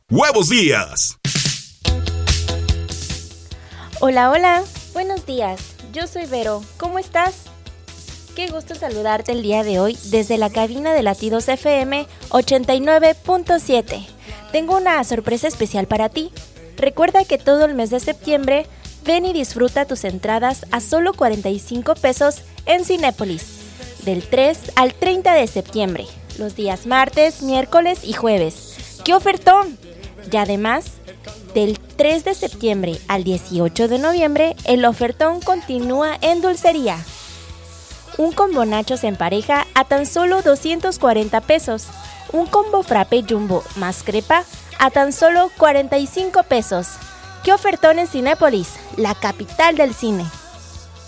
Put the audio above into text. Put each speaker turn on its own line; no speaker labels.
Huevos Días.
Hola, hola, buenos días. Yo soy Vero. ¿Cómo estás? Qué gusto saludarte el día de hoy desde la cabina de Latidos FM 89.7. Tengo una sorpresa especial para ti. Recuerda que todo el mes de septiembre ven y disfruta tus entradas a solo 45 pesos en Cinépolis, del 3 al 30 de septiembre, los días martes, miércoles y jueves. ¡Qué ofertón! Y además, del 3 de septiembre al 18 de noviembre, el ofertón continúa en dulcería. Un combo nachos en pareja a tan solo 240 pesos. Un combo frappe jumbo más crepa a tan solo 45 pesos. ¡Qué ofertón en Cinépolis, la capital del cine!